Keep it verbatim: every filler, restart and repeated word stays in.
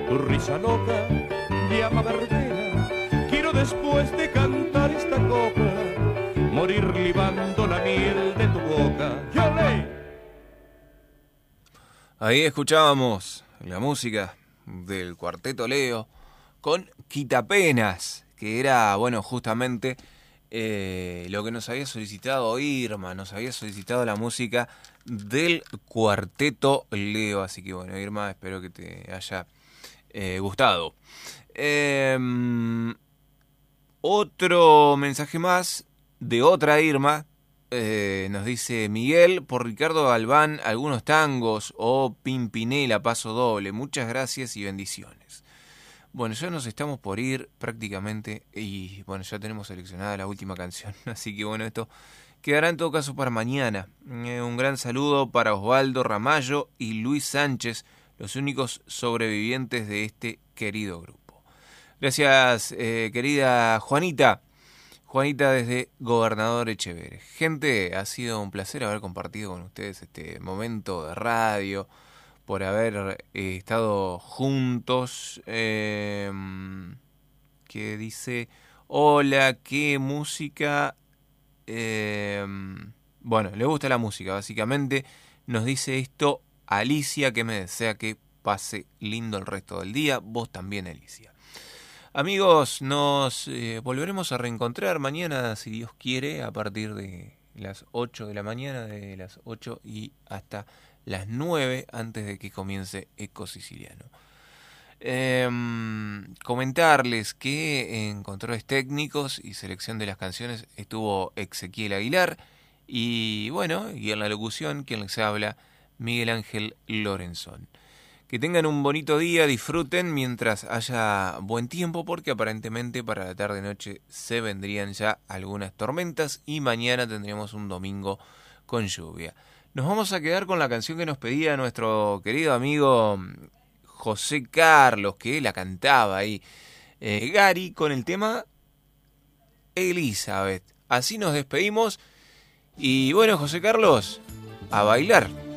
tu risa loca llama verbena. Quiero después de cantar esta copla morir libando la miel de tu boca. ¡Yole! Ahí escuchábamos la música del Cuarteto Leo con Quitapenas, que era, bueno, justamente eh, lo que nos había solicitado Irma, nos había solicitado la música del Cuarteto Leo, así que bueno, Irma, espero que te haya eh, gustado. Eh, otro mensaje más de otra Irma. Eh, nos dice Miguel, por Ricardo Galván, algunos tangos o Pimpinela, paso doble. Muchas gracias y bendiciones. Bueno, ya nos estamos por ir prácticamente y bueno, ya tenemos seleccionada la última canción. Así que bueno, esto quedará en todo caso para mañana. Eh, un gran saludo para Osvaldo Ramallo y Luis Sánchez, los únicos sobrevivientes de este querido grupo. Gracias, eh, querida Juanita. Juanita desde Gobernador Echeverre. Gente, ha sido un placer haber compartido con ustedes este momento de radio, por haber eh, estado juntos. Eh, que dice, hola, qué música. Eh, bueno, le gusta la música, básicamente. Nos dice esto Alicia, que me desea que pase lindo el resto del día. Vos también, Alicia. Amigos, nos eh, volveremos a reencontrar mañana, si Dios quiere, a partir de las ocho de la mañana, de las ocho y hasta las nueve, antes de que comience Eco Siciliano. Eh, comentarles que en controles técnicos y selección de las canciones estuvo Ezequiel Aguilar, y bueno, y en la locución, quien les habla, Miguel Ángel Lorenzón. Que tengan un bonito día, disfruten mientras haya buen tiempo, porque aparentemente para la tarde-noche se vendrían ya algunas tormentas y mañana tendremos un domingo con lluvia. Nos vamos a quedar con la canción que nos pedía nuestro querido amigo José Carlos, que la cantaba ahí, eh, Gary, con el tema Elizabeth. Así nos despedimos y bueno, José Carlos, a bailar.